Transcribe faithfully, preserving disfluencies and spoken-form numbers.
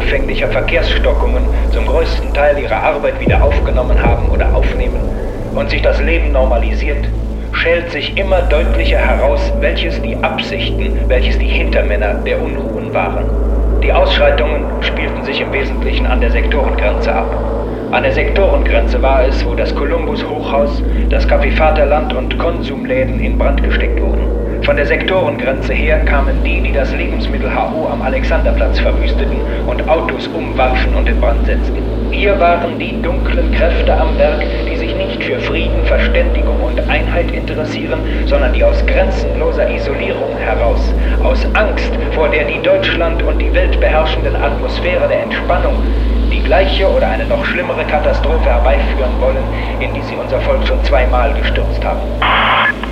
anfänglicher Verkehrsstockungen zum größten Teil ihre Arbeit wieder aufgenommen haben oder aufnehmen und sich das Leben normalisiert, schält sich immer deutlicher heraus, welches die Absichten, welches die Hintermänner der Unruhen waren. Die Ausschreitungen spielten sich im Wesentlichen an der Sektorengrenze ab. An der Sektorengrenze war es, wo das Columbus-Hochhaus, das Café Vaterland und Konsumläden in Brand gesteckt wurden. Von der Sektorengrenze her kamen die, die das Lebensmittel-H O am Alexanderplatz verwüsteten und Autos umwarfen und in Brand setzten. Hier waren die dunklen Kräfte am Werk, die sich nicht für Frieden, Verständigung und Einheit interessieren, sondern die aus grenzenloser Isolierung heraus, aus Angst vor der die Deutschland und die Welt beherrschenden Atmosphäre der Entspannung, die gleiche oder eine noch schlimmere Katastrophe herbeiführen wollen, in die sie unser Volk schon zweimal gestürzt haben.